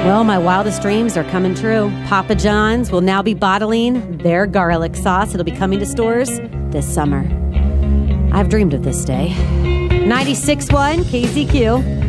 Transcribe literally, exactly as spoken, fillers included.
Well, my wildest dreams are coming true. Papa John's will now be bottling their garlic sauce. It'll be coming to stores this summer. I've dreamed of this day. ninety-six point one K Z Q.